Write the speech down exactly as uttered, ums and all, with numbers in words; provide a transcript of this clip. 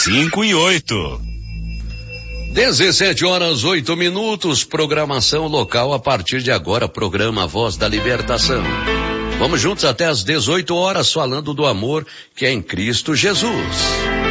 cinco e oito. dezessete horas, oito minutos, programação local a partir de agora, programa Voz da Libertação. Vamos juntos até às dezoito horas falando do amor que é em Cristo Jesus.